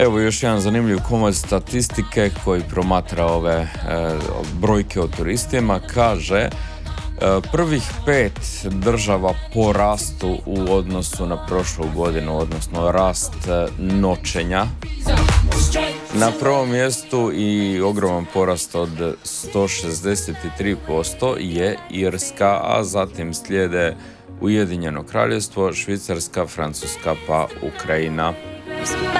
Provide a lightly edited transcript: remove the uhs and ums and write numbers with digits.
Evo još jedan zanimljiv komad statistike koji promatra ove brojke o turistima. Kaže, prvih 5 država po rastu u odnosu na prošlu godinu, odnosno rast noćenja. Na prvom mjestu i ogroman porast od 163% je Irska, a zatim slijede Ujedinjeno Kraljevstvo, Švicarska, Francuska pa Ukrajina.